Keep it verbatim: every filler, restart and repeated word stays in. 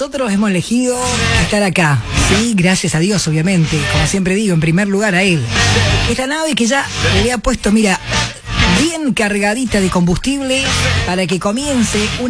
nosotros hemos elegido estar acá. Sí, gracias a Dios, obviamente. Como siempre digo, en primer lugar a él. Esta nave que ya le ha puesto, mira, bien cargadita de combustible para que comience una